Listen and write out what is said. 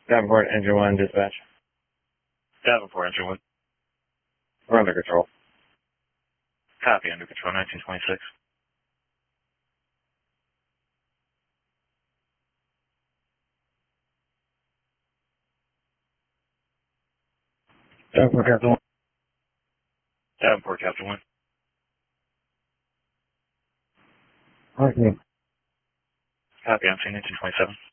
Davenport, Engine 1, dispatch. Davenport, Engine 1. We're under control. Copy, under control, 1926. Davenport, Captain 1. Davenport, Captain 1. Okay. Copy, I'm seeing 1927.